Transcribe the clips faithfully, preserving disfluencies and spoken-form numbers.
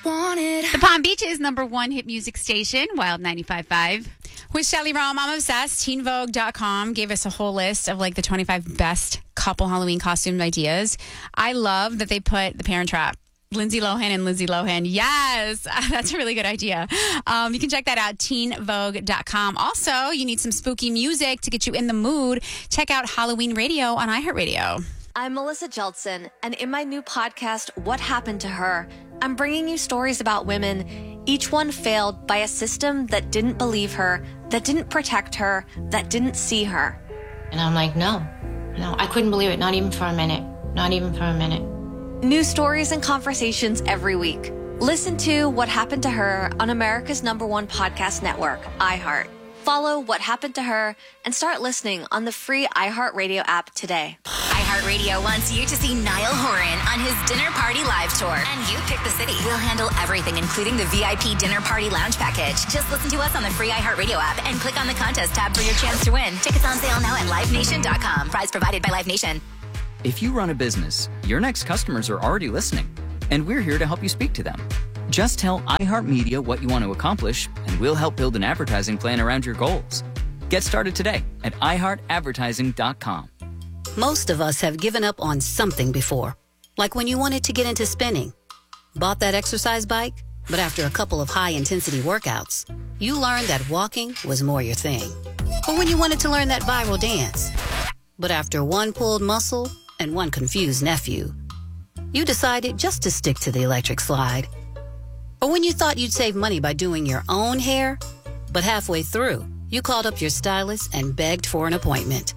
wanted. The Palm Beach's number one hit music station, Wild ninety-five point five. With Shelly Rome, I'm obsessed. Teen Vogue dot com gave us a whole list of like the twenty-five best couple Halloween costume ideas. I love that they put the Parent Trap. Lindsay Lohan and Lindsay Lohan. Yes, that's a really good idea. Um, you can check that out, Teen Vogue dot com. Also, you need some spooky music to get you in the mood. Check out Halloween Radio on iHeartRadio. I'm Melissa Jeltsin, and in my new podcast, What Happened to Her, I'm bringing you stories about women, each one failed by a system that didn't believe her, that didn't protect her, that didn't see her. And I'm like, no, no, I couldn't believe it. Not even for a minute. Not even for a minute. New stories and conversations every week. Listen to What Happened to Her on America's number one podcast network, iHeart. Follow What Happened to Her and start listening on the free iHeartRadio app today. iHeartRadio wants you to see Niall Horan on his Dinner Party Live Tour. And you pick the city. We'll handle everything, including the V I P Dinner Party Lounge Package. Just listen to us on the free iHeartRadio app and click on the contest tab for your chance to win. Tickets on sale now at live nation dot com. Prize provided by Live Nation. If you run a business, your next customers are already listening, and we're here to help you speak to them. Just tell iHeartMedia what you want to accomplish, and we'll help build an advertising plan around your goals. Get started today at i heart advertising dot com. Most of us have given up on something before, like when you wanted to get into spinning. Bought that exercise bike, but after a couple of high-intensity workouts, you learned that walking was more your thing. Or when you wanted to learn that viral dance, but after one pulled muscle and one confused nephew, you decided just to stick to the electric slide. Or when you thought you'd save money by doing your own hair, but halfway through, you called up your stylist and begged for an appointment.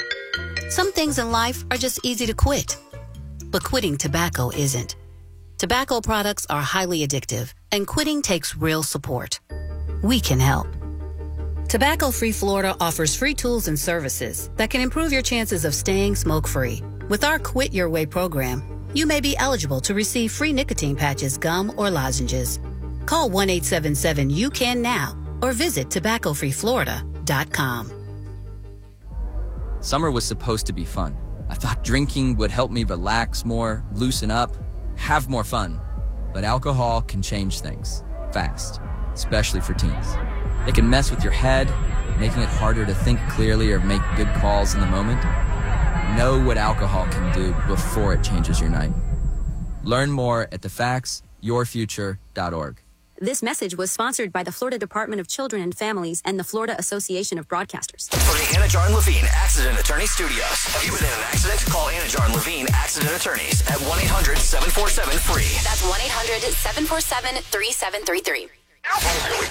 Some things in life are just easy to quit, but quitting tobacco isn't. Tobacco products are highly addictive, and quitting takes real support. We can help. Tobacco Free Florida offers free tools and services that can improve your chances of staying smoke-free. With our Quit Your Way program, you may be eligible to receive free nicotine patches, gum, or lozenges. Call one eight seven seven you can now or visit tobacco free florida dot com. Summer was supposed to be fun. I thought drinking would help me relax more, loosen up, have more fun. But alcohol can change things fast, especially for teens. It can mess with your head, making it harder to think clearly or make good calls in the moment. Know what alcohol can do before it changes your night. Learn more at the facts your future dot org. This message was sponsored by the Florida Department of Children and Families and the Florida Association of Broadcasters. From the Anna Jar and Levine Accident Attorney Studios. Have you been in an accident? Call Anna Jar and Levine Accident Attorneys at one eight hundred seven four seven free. That's one eight hundred seven four seven three seven three three. Here we